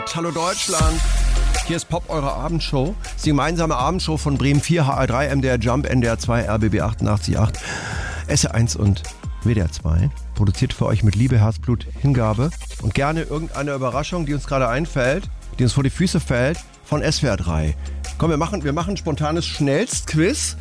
Hallo Deutschland. Hier ist Pop, eure Abendshow. Das ist die gemeinsame Abendshow von Bremen 4, HR3, MDR Jump, NDR 2, RBB 88.8, SR1 und WDR 2. Produziert für euch mit Liebe, Herzblut, Hingabe und gerne irgendeine Überraschung, die uns gerade einfällt, die uns vor die Füße fällt, von SWR 3. Komm, wir machen ein spontanes Schnellstquiz.